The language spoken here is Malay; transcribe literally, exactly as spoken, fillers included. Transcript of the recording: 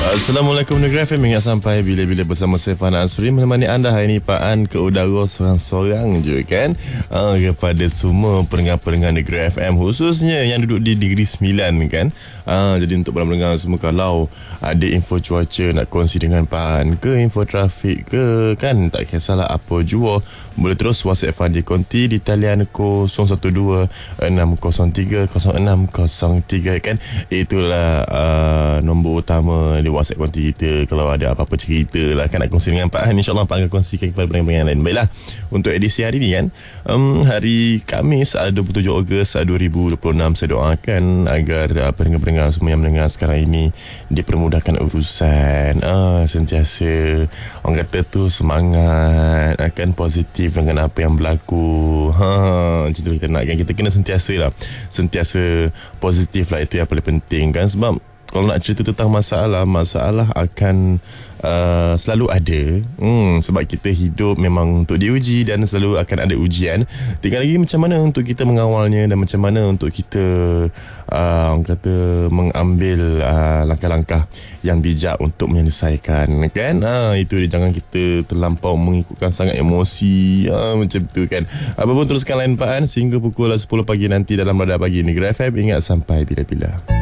Assalamualaikum Negeri F M. Ingat sampai bila-bila bersama saya Fahna Ansuri menemani anda hari ini Pak An ke udara seorang-seorang je kan. uh, Kepada semua pendengar-pendengar Negeri F M, khususnya yang duduk di Negeri sembilan kan. uh, Jadi untuk pendengar semua, kalau ada info cuaca nak kongsi dengan Pak An ke, info trafik ke kan, tak kisahlah apa jua, boleh terus WhatsApp Fandi Konti di talian kosong satu dua enam kosong tiga kosong enam kosong tiga kan. Itulah uh, nombor utama di WhatsApp konti kita. Kalau ada apa-apa cerita lah kan nak kongsi dengan Pak Han, InsyaAllah Pak Han akan kongsikan kepada pendengar yang lain. Baiklah, untuk edisi hari ni kan, um, hari Khamis dua puluh tujuh Ogos dua ribu dua puluh enam, saya doakan agar uh, pendengar-pendengar semua yang mendengar sekarang ini dipermudahkan urusan, uh, sentiasa orang kata tu semangat, akan positif dengan apa yang berlaku. Ha, macam tu kita nak kan, kita kena sentiasa lah, sentiasa positif lah, itu yang paling penting kan. Sebab kalau nak cerita tentang masalah, masalah akan uh, selalu ada. hmm, Sebab kita hidup memang untuk diuji dan selalu akan ada ujian. Tinggal lagi macam mana untuk kita mengawalnya dan macam mana untuk kita uh, orang kata mengambil uh, langkah-langkah yang bijak untuk menyelesaikan kan. uh, Itu dia, jangan kita terlampau mengikutkan sangat emosi, uh, macam tu kan. Apa pun teruskan lain Pak An sehingga pukul sepuluh pagi nanti dalam Radar Pagi Negeri F M. Ingat sampai bila-bila.